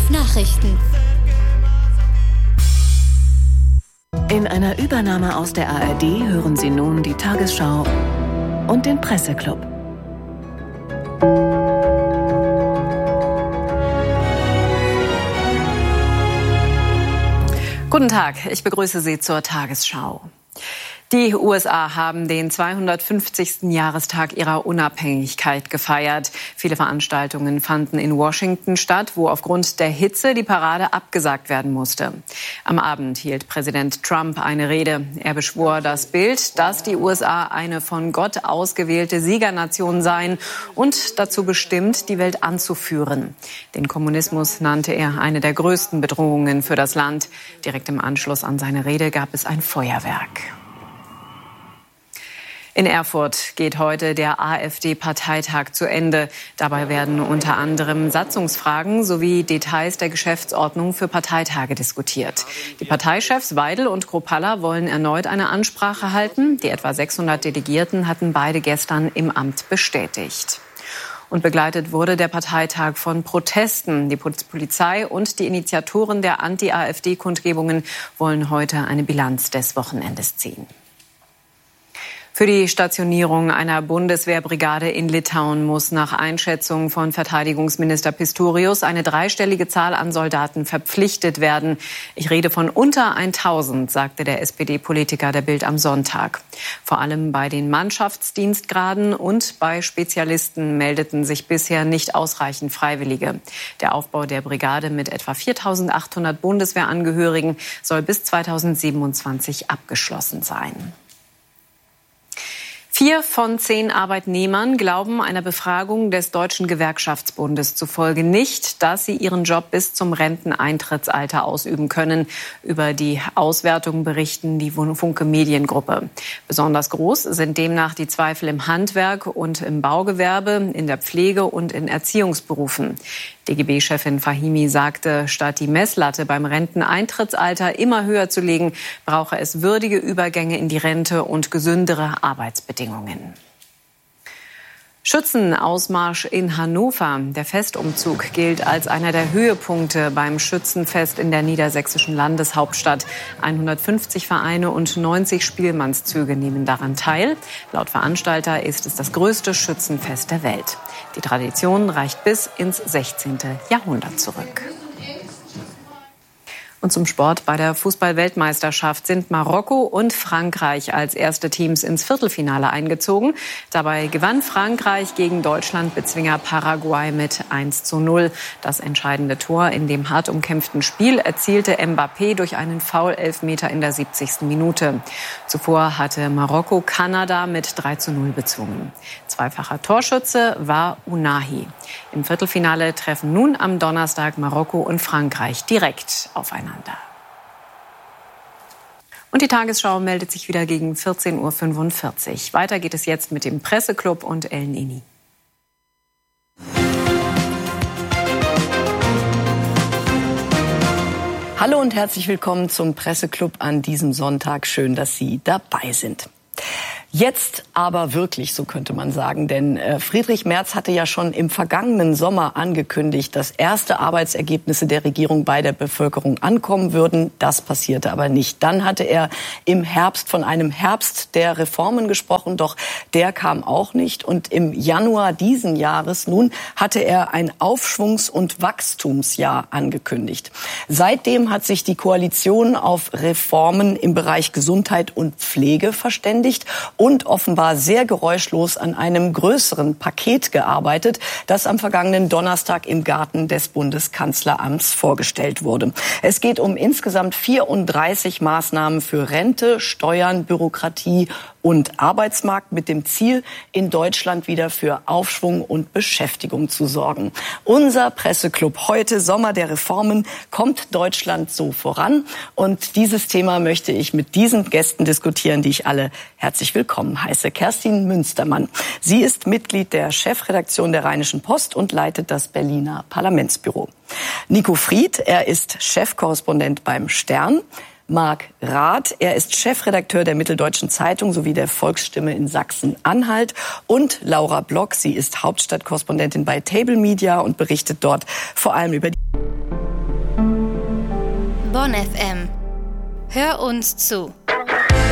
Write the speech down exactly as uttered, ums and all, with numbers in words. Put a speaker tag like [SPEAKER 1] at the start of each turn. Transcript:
[SPEAKER 1] fünf Nachrichten.
[SPEAKER 2] In einer Übernahme aus der A R D hören Sie nun die Tagesschau und den Presseclub.
[SPEAKER 3] Guten Tag, ich begrüße Sie zur Tagesschau. Die U S A haben den zweihundertfünfzigsten Jahrestag ihrer Unabhängigkeit gefeiert. Viele Veranstaltungen fanden in Washington statt, wo aufgrund der Hitze die Parade abgesagt werden musste. Am Abend hielt Präsident Trump eine Rede. Er beschwor das Bild, dass die U S A eine von Gott ausgewählte Siegernation seien und dazu bestimmt, die Welt anzuführen. Den Kommunismus nannte er eine der größten Bedrohungen für das Land. Direkt im Anschluss an seine Rede gab es ein Feuerwerk. In Erfurt geht heute der AfD-Parteitag zu Ende. Dabei werden unter anderem Satzungsfragen sowie Details der Geschäftsordnung für Parteitage diskutiert. Die Parteichefs Weidel und Kropalla wollen erneut eine Ansprache halten. Die etwa sechshundert Delegierten hatten beide gestern im Amt bestätigt. Und begleitet wurde der Parteitag von Protesten. Die Polizei und die Initiatoren der Anti-AfD-Kundgebungen wollen heute eine Bilanz des Wochenendes ziehen. Für die Stationierung einer Bundeswehrbrigade in Litauen muss nach Einschätzung von Verteidigungsminister Pistorius eine dreistellige Zahl an Soldaten verpflichtet werden. Ich rede von unter tausend, sagte der S P D-Politiker der Bild am Sonntag. Vor allem bei den Mannschaftsdienstgraden und bei Spezialisten meldeten sich bisher nicht ausreichend Freiwillige. Der Aufbau der Brigade mit etwa viertausendachthundert Bundeswehrangehörigen soll bis zweitausendsiebenundzwanzig abgeschlossen sein. Vier von zehn Arbeitnehmern glauben einer Befragung des Deutschen Gewerkschaftsbundes zufolge nicht, dass sie ihren Job bis zum Renteneintrittsalter ausüben können. Über die Auswertung berichten die Funke Mediengruppe. Besonders groß sind demnach die Zweifel im Handwerk und im Baugewerbe, in der Pflege und in Erziehungsberufen. D G B-Chefin Fahimi sagte, statt die Messlatte beim Renteneintrittsalter immer höher zu legen, brauche es würdige Übergänge in die Rente und gesündere Arbeitsbedingungen. Schützenausmarsch in Hannover. Der Festumzug gilt als einer der Höhepunkte beim Schützenfest in der niedersächsischen Landeshauptstadt. hundertfünfzig Vereine und neunzig Spielmannszüge nehmen daran teil. Laut Veranstalter ist es das größte Schützenfest der Welt. Die Tradition reicht bis ins sechzehnten Jahrhundert zurück. Und zum Sport. Bei der Fußball-Weltmeisterschaft sind Marokko und Frankreich als erste Teams ins Viertelfinale eingezogen. Dabei gewann Frankreich gegen Deutschland-Bezwinger Paraguay mit eins zu null. Das entscheidende Tor in dem hart umkämpften Spiel erzielte Mbappé durch einen Foul-Elfmeter in der siebzigsten Minute. Zuvor hatte Marokko Kanada mit drei zu null bezwungen. Zweifacher Torschütze war Unahi. Im Viertelfinale treffen nun am Donnerstag Marokko und Frankreich direkt aufeinander. Und die Tagesschau meldet sich wieder gegen vierzehn Uhr fünfundvierzig. Weiter geht es jetzt mit dem Presseclub und Ellen Eni.
[SPEAKER 4] Hallo und herzlich willkommen zum Presseclub an diesem Sonntag. Schön, dass Sie dabei sind. Jetzt aber wirklich, so könnte man sagen, denn äh, Friedrich Merz hatte ja schon im vergangenen Sommer angekündigt, dass erste Arbeitsergebnisse der Regierung bei der Bevölkerung ankommen würden. Das passierte aber nicht. Dann hatte er im Herbst von einem Herbst der Reformen gesprochen, doch der kam auch nicht. Und im Januar diesen Jahres nun hatte er ein Aufschwungs- und Wachstumsjahr angekündigt. Seitdem hat sich die Koalition auf Reformen im Bereich Gesundheit und Pflege verständigt und offenbar sehr geräuschlos an einem größeren Paket gearbeitet, das am vergangenen Donnerstag im Garten des Bundeskanzleramts vorgestellt wurde. Es geht um insgesamt vierunddreißig Maßnahmen für Rente, Steuern, Bürokratie und Arbeitsmarkt mit dem Ziel, in Deutschland wieder für Aufschwung und Beschäftigung zu sorgen. Unser Presseclub heute, Sommer der Reformen, kommt Deutschland so voran? Und dieses Thema möchte ich mit diesen Gästen diskutieren, die ich alle herzlich willkommen heiße. Kerstin Münstermann. Sie ist Mitglied der Chefredaktion der Rheinischen Post und leitet das Berliner Parlamentsbüro. Nico Fried, er ist Chefkorrespondent beim Stern. Marc Rath, er ist Chefredakteur der Mitteldeutschen Zeitung sowie der Volksstimme in Sachsen-Anhalt. Und Laura Block, sie ist Hauptstadtkorrespondentin bei Table Media und berichtet dort vor allem über die
[SPEAKER 1] Bonn F M. Hör uns zu.